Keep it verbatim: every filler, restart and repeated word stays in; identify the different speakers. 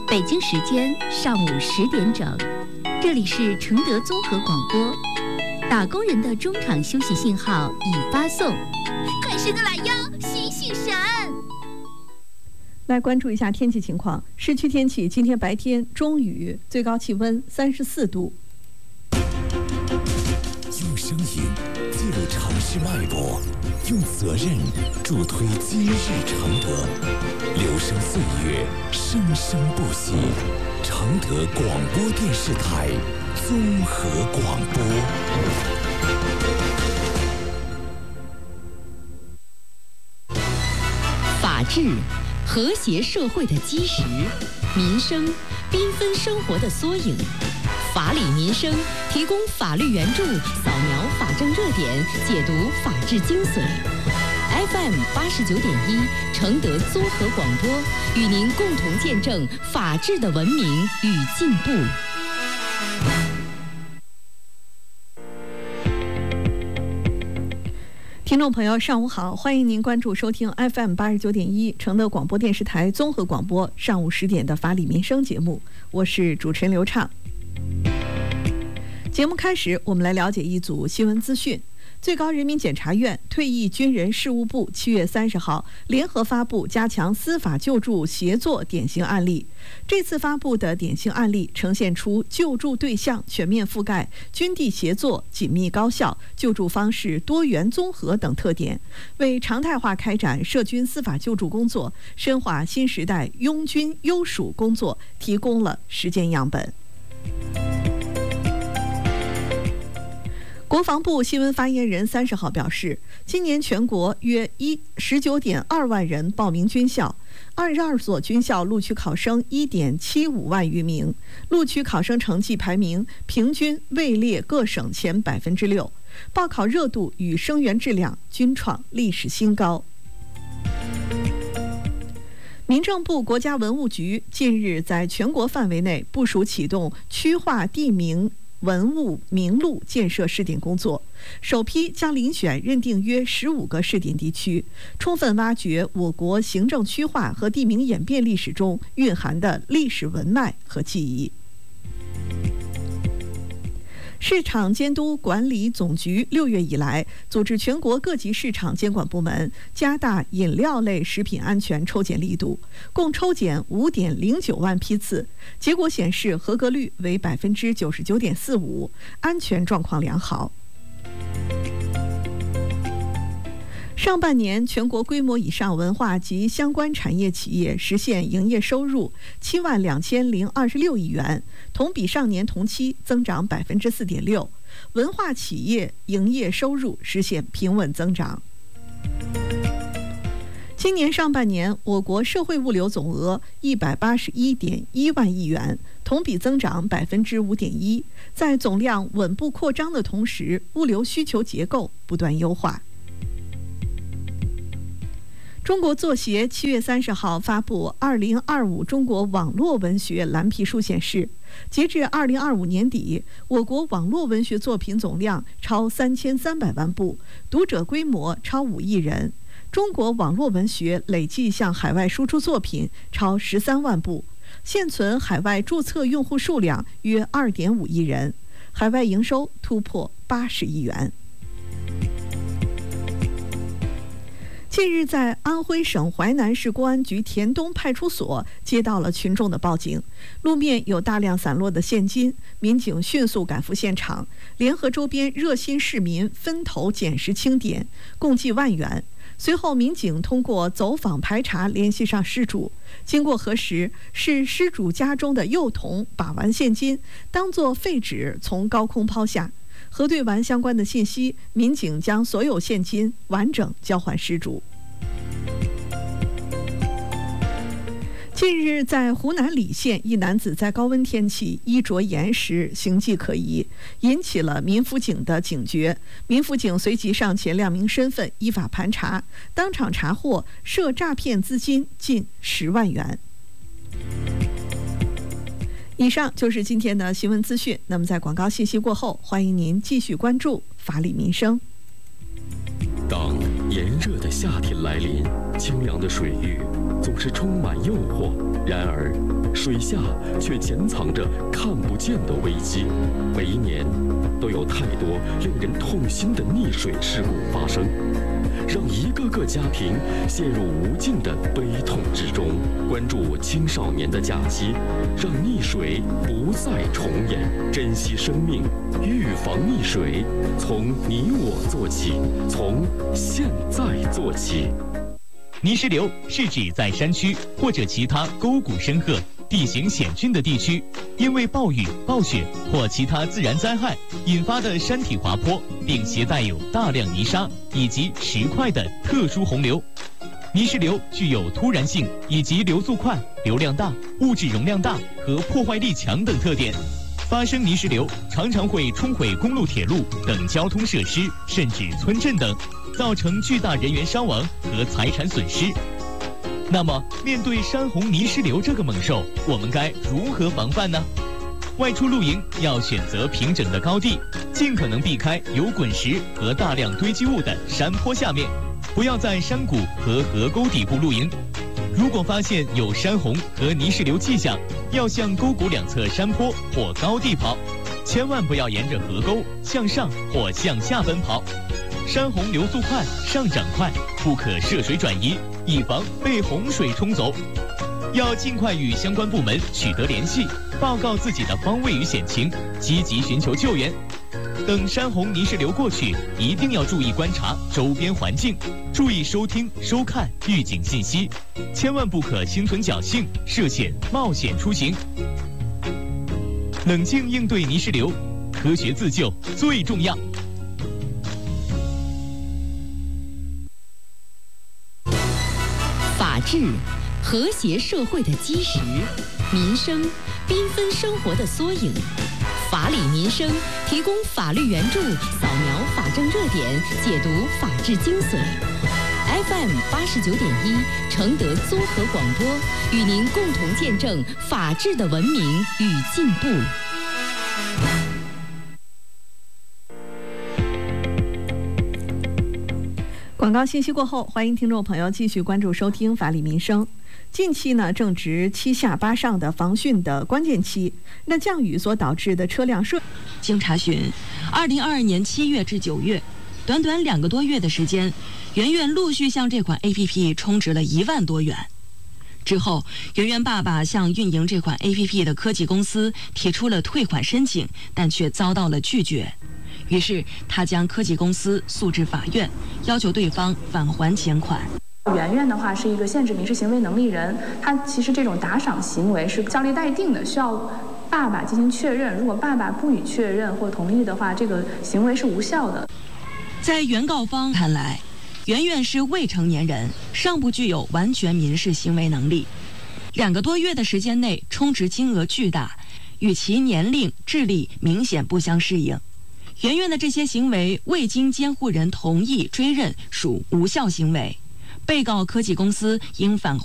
Speaker 1: 北京时间上午十点整，这里是承德综合广播。打工人的中场休息信号已发送，快伸个懒腰，醒醒神！
Speaker 2: 来关注一下天气情况。市区天气，今天白天中雨，最高气温三十四度。
Speaker 3: 用声音记录城市脉搏，用责任助推今日承德。留声岁月，生生不息。承德广播电视台综合广播。
Speaker 1: 法治，和谐社会的基石；民生，缤纷生活的缩影。法理民生提供法律援助，扫描法政热点，解读法治精髓。F M 八十九点一，承德综合广播，与您共同见证法治的文明与进步。
Speaker 2: 听众朋友，上午好，欢迎您关注收听 F M 八十九点一承德广播电视台综合广播上午十点的法理民生节目，我是主持人刘畅。节目开始，我们来了解一组新闻资讯。最高人民检察院退役军人事务部七月三十号联合发布加强司法救助协作典型案例。这次发布的典型案例呈现出救助对象全面覆盖、军地协作紧密高效、救助方式多元综合等特点，为常态化开展涉军司法救助工作、深化新时代拥军优属工作提供了实践样本。国防部新闻发言人三十号表示，今年全国约一十九点二万人报名军校，二十二所军校录取考生一点七五万余名，录取考生成绩排名平均位列各省前百分之六，报考热度与生源质量均创历史新高。民政部国家文物局近日在全国范围内部署启动区划地名文物名录建设试点工作，首批将遴选认定约十五个试点地区，充分挖掘我国行政区划和地名演变历史中蕴含的历史文脉和记忆。市场监督管理总局六月以来，组织全国各级市场监管部门加大饮料类食品安全抽检力度，共抽检五点零九万批次，结果显示合格率为百分之九十九点四五，安全状况良好。上半年，全国规模以上文化及相关产业企业实现营业收入七万两千零二十六亿元，同比上年同期增长百分之四点六。文化企业营业收入实现平稳增长。今年上半年，我国社会物流总额一百八十一点一万亿元，同比增长百分之五点一。在总量稳步扩张的同时，物流需求结构不断优化。中国作协七月三十号发布《二零二五中国网络文学蓝皮书》显示，截至二零二五年底，我国网络文学作品总量超三千三百万部，读者规模超五亿人。中国网络文学累计向海外输出作品超十三万部，现存海外注册用户数量约二点五亿人，海外营收突破八十亿元。近日，在安徽省淮南市公安局田东派出所接到了群众的报警，路面有大量散落的现金，民警迅速赶赴现场，联合周边热心市民分头捡拾清点，共计万元。随后，民警通过走访排查联系上失主，经过核实，是失主家中的幼童把玩现金，当作废纸从高空抛下。核对完相关的信息，民警将所有现金完整交还失主。近日，在湖南澧县，一男子在高温天气衣着严实，形迹可疑，引起了民辅警的警觉。民辅警随即上前亮明身份，依法盘查，当场查获涉诈骗资金近十万元。以上就是今天的新闻资讯。那么在广告信息过后，欢迎您继续关注法理民生。
Speaker 4: 当炎热的夏天来临，清凉的水域总是充满诱惑，然而水下却潜藏着看不见的危机。每一年都有太多令人痛心的溺水事故发生，让一个个家庭陷入无尽的悲痛之中。关注青少年的假期，让溺水不再重演，珍惜生命，预防溺水，从你我做起，从现在做起。
Speaker 5: 泥石流是指在山区或者其他沟谷深壑、地形险峻的地区，因为暴雨、暴雪或其他自然灾害引发的山体滑坡，并携带有大量泥沙以及石块的特殊洪流。泥石流具有突然性以及流速快、流量大、物质容量大和破坏力强等特点。发生泥石流常常会冲毁公路、铁路等交通设施，甚至村镇等，造成巨大人员伤亡和财产损失。那么，面对山洪泥石流这个猛兽，我们该如何防范呢？外出露营要选择平整的高地，尽可能避开有滚石和大量堆积物的山坡下面，不要在山谷和河沟底部露营。如果发现有山洪和泥石流迹象，要向沟谷两侧山坡或高地跑，千万不要沿着河沟向上或向下奔跑。山洪流速快，上涨快，不可涉水转移，以防被洪水冲走。要尽快与相关部门取得联系，报告自己的方位与险情，积极寻求救援。等山洪泥石流过去，一定要注意观察周边环境，注意收听、收看预警信息，千万不可心存侥幸涉险冒险出行。冷静应对泥石流，科学自救最重要。
Speaker 1: 法治，和谐社会的基石；民生，缤纷生活的缩影。法理民生提供法律援助，扫描法政热点，解读法治精髓。F M 八十九点一，承德综合广播，与您共同见证法治的文明与进步。
Speaker 2: 广告信息过后，欢迎听众朋友继续关注收听法理民生。近期呢，正值七下八上的防汛的关键期，那降雨所导致的车辆涉
Speaker 6: 经查询，二零二二年七月至九月，短短两个多月的时间，圆圆陆续向这款 A P P 充值了一万多元。之后，圆圆爸爸向运营这款 A P P 的科技公司提出了退款申请，但却遭到了拒绝。于是，他将科技公司诉至法院，要求对方返还钱款。
Speaker 7: 圆圆的话是一个限制民事行为能力人，他其实这种打赏行为是效力待定的，需要爸爸进行确认。如果爸爸不予确认或同意的话，这个行为是无效的。
Speaker 6: 在原告方看来，圆圆是未成年人，尚不具有完全民事行为能力。两个多月的时间内充值金额巨大，与其年龄、智力明显不相适应。圆圆的这些行为未经监护人同意追认，属无效行为。被告科技公司应返